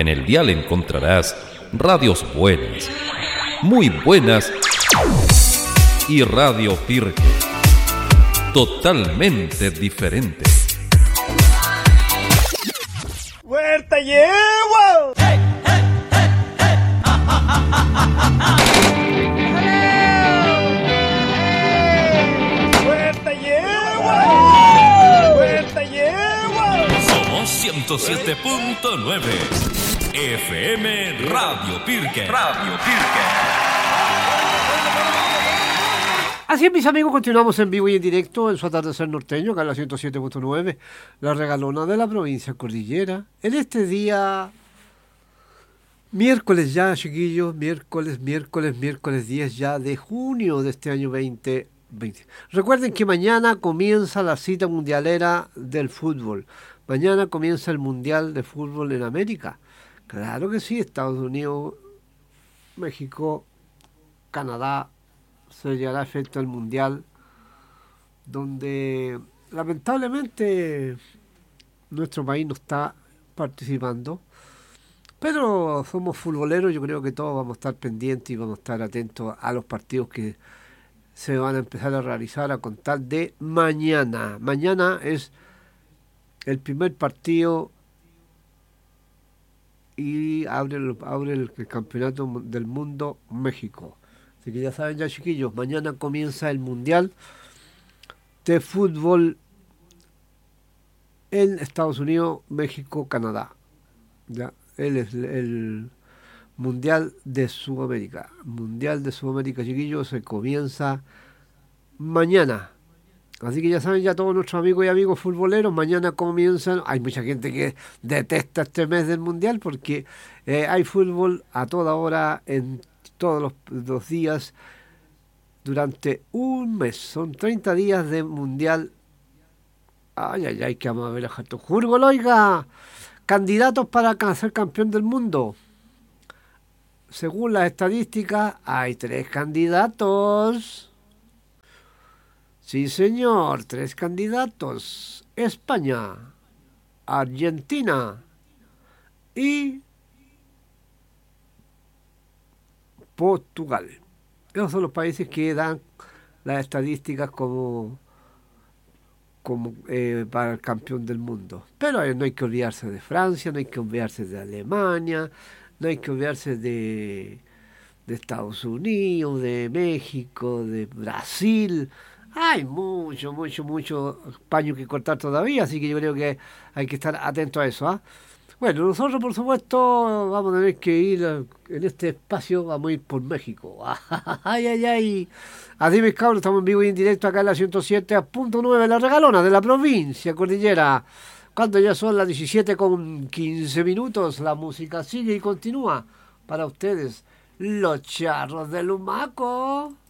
En el dial encontrarás radios buenas, muy buenas y Radio Pirque, totalmente diferente. ¡Huerta yegua! ¡Hey, hey, hey, hey! ¡Ja, ja, ja, ja, ja, ja! ¡Huerta yegua! ¡Huerta yegua! Somos 107.9 FM Radio Pirque. Radio Pirque. Así es, mis amigos, continuamos en vivo y en directo en su atardecer norteño, acá en la 107.9, la regalona de la provincia cordillera. En este día, miércoles ya, chiquillos, miércoles 10 ya de junio de este año 2020. Recuerden que mañana comienza la cita mundialera del fútbol. Mañana comienza el Mundial de Fútbol en América. Claro que sí, Estados Unidos, México, Canadá. Se llevará efecto el Mundial, donde lamentablemente nuestro país no está participando, pero somos futboleros, yo creo que todos vamos a estar pendientes y vamos a estar atentos a los partidos que se van a empezar a realizar a contar de mañana. Mañana es el primer partido y abre el Campeonato del Mundo México. Así que ya saben, ya chiquillos, mañana comienza el Mundial de Fútbol en Estados Unidos, México, Canadá. Ya, él es el Mundial de Sudamérica. Mundial de Sudamérica, chiquillos, se comienza mañana. Así que ya saben, ya todos nuestros amigos y amigos futboleros, mañana comienzan. Hay mucha gente que detesta este mes del Mundial porque hay fútbol a toda hora en todos los días durante un mes. Son 30 días de mundial. Ay, ay, ay, que vamos a ver a Jato Jurgol, oiga. Candidatos para ser campeón del mundo. Según las estadísticas, hay 3 candidatos. Sí, señor, 3 candidatos. España, Argentina y Portugal. Esos son los países que dan las estadísticas como para el campeón del mundo. Pero no hay que olvidarse de Francia, no hay que olvidarse de Alemania, no hay que olvidarse de Estados Unidos, de México, de Brasil. Hay mucho paño que cortar todavía, así que yo creo que hay que estar atento a eso, ¿ah? Bueno, nosotros por supuesto vamos a tener que ir en este espacio, vamos a ir por México. Ay, ay, ay. Así mis cabros, estamos en vivo y en directo acá en la 107.9, la regalona de la provincia cordillera. Cuando ya son las 17:15, la música sigue y continúa para ustedes. Los charros del Humaco.